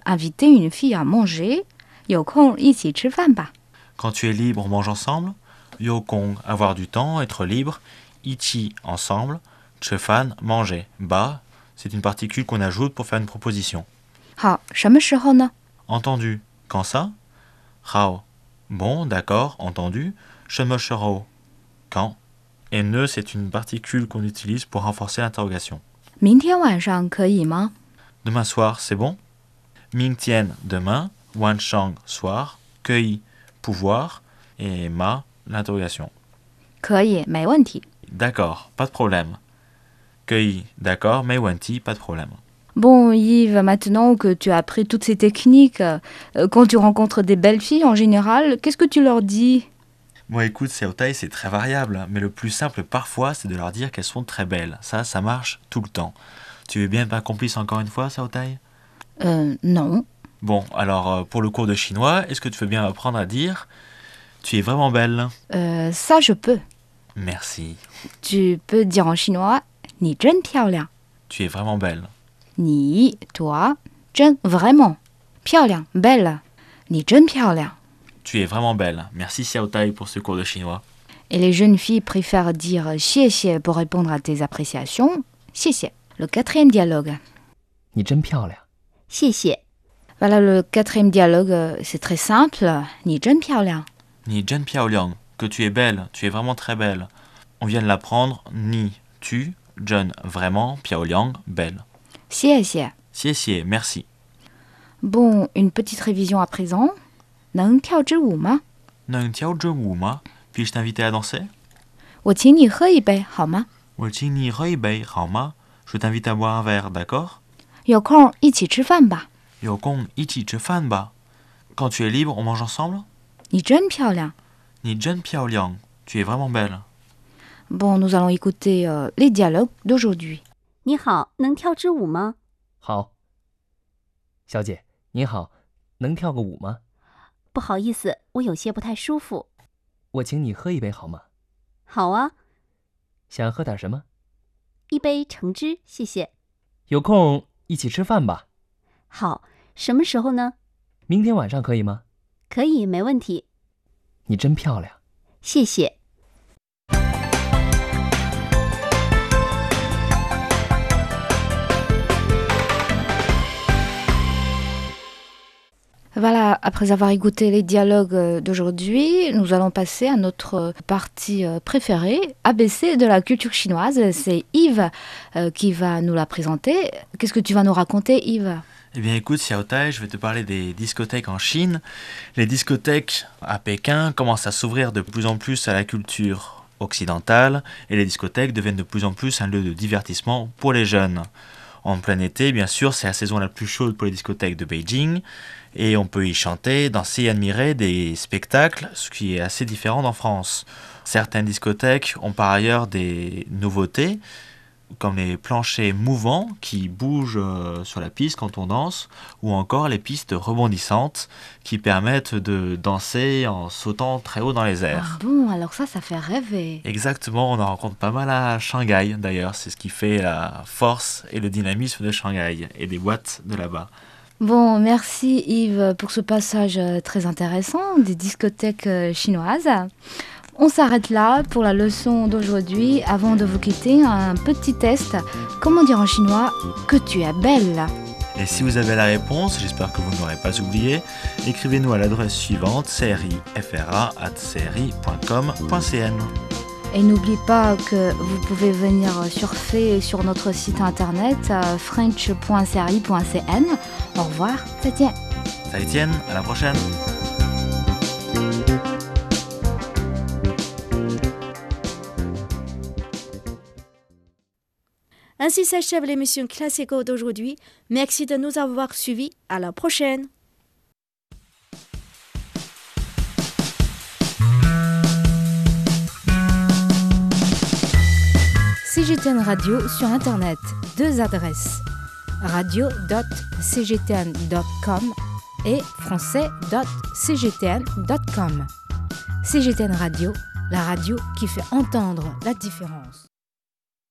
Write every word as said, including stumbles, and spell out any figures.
inviter une fille à manger, 有空一起吃饭吧. Quand tu es libre, on mange ensemble. Yokong, avoir du temps, être libre. Ichi, ensemble. Chefan, manger. Ba, c'est une particule qu'on ajoute pour faire une proposition. 好，什么时候呢？ Entendu. Quand ça? Hao. Bon, d'accord, entendu. Shemeshero. Quand? Et ne, c'est une particule qu'on utilise pour renforcer l'interrogation. 明天晚上可以吗？ Demain soir, c'est bon? Mingtian, demain. Wanshang, soir. Kei, pouvoir. Et ma, l'interrogation. 可以，没问题。 D'accord, pas de problème. Kei, d'accord, mais Wanti, pas de problème. Bon, Yves, maintenant que tu as appris toutes ces techniques, euh, quand tu rencontres des belles filles en général, qu'est-ce que tu leur dis? Bon, écoute, Xiaotai, c'est très variable, mais le plus simple parfois, c'est de leur dire qu'elles sont très belles. Ça, ça marche tout le temps. Tu veux bien être ma complice encore une fois, Xiaotai? Euh, non. Bon, alors, pour le cours de chinois, est-ce que tu veux bien apprendre à dire « Tu es vraiment belle » Euh, ça, je peux. Merci. Tu peux dire en chinois «你真漂亮 ». Tu es vraiment belle. 你, toi, 真, vraiment. 漂亮, belle. 你真漂亮. Tu es vraiment belle. Merci Xiaotai pour ce cours de chinois. Et les jeunes filles préfèrent dire 谢谢 pour répondre à tes appréciations. 谢谢. Le quatrième dialogue. 你真漂亮. 谢谢. Voilà, le quatrième dialogue, c'est très simple. 你真漂亮. Ni Zhen Piaoliang, que tu es belle, tu es vraiment très belle. On vient de l'apprendre. Ni, tu, Zhen, vraiment, Piaoliang, belle. 谢谢. Xie xie, merci. Bon, une petite révision à présent. 能跳支舞吗? Neng tiao zhe wu ma? Puis-je t'inviter à danser? 我请你喝一杯好吗? Wo qing ni rui bei, hao ma? Je t'invite à boire un verre, d'accord? 有空一起吃饭吧. Yo gong ichi che fan ba. Quand tu es libre, on mange ensemble? 你真漂亮. Ni Zhen Piaoliang, tu es vraiment belle. Bon, nous allons écouter euh, les dialogues d'aujourd'hui. 你好，能跳支舞吗？ 好。小姐，您好，能跳个舞吗？ 不好意思，我有些不太舒服。 我请你喝一杯好吗？ 好啊， 想喝点什么？ 一杯橙汁，谢谢。 有空一起吃饭吧。 好，什么时候呢？ 明天晚上可以吗？ 可以，没问题。 你真漂亮。 谢谢。 Voilà, après avoir écouté les dialogues d'aujourd'hui, nous allons passer à notre partie préférée, A B C de la culture chinoise. C'est Yves euh, qui va nous la présenter. Qu'est-ce que tu vas nous raconter, Yves? Eh bien écoute Xiaotai, je vais te parler des discothèques en Chine. Les discothèques à Pékin commencent à s'ouvrir de plus en plus à la culture occidentale et les discothèques deviennent de plus en plus un lieu de divertissement pour les jeunes. En plein été, bien sûr, c'est la saison la plus chaude pour les discothèques de Beijing et on peut y chanter, danser et admirer des spectacles, ce qui est assez différent d'en France. Certaines discothèques ont par ailleurs des nouveautés, comme les planchers mouvants qui bougent sur la piste quand on danse, ou encore les pistes rebondissantes qui permettent de danser en sautant très haut dans les airs. Ah bon, alors ça, ça fait rêver. Exactement, on en rencontre pas mal à Shanghai d'ailleurs, c'est ce qui fait la force et le dynamisme de Shanghai et des boîtes de là-bas. Bon, merci Yves pour ce passage très intéressant des discothèques chinoises. On s'arrête là pour la leçon d'aujourd'hui. Avant de vous quitter, un petit test. Comment dire en chinois que tu es belle? Et si vous avez la réponse, j'espère que vous ne l'aurez pas oublié, écrivez-nous à l'adresse suivante crifra arobase cri point com point cn. Et n'oublie pas que vous pouvez venir surfer sur notre site internet french point cri point cn. Au revoir, 再见. Zaijian, à la prochaine. Ainsi s'achève l'émission Classico d'aujourd'hui. Merci de nous avoir suivis. À la prochaine. C G T N Radio sur Internet. Deux adresses. radio point c g t n point com et français point c g t n point com. C G T N Radio, la radio qui fait entendre la différence.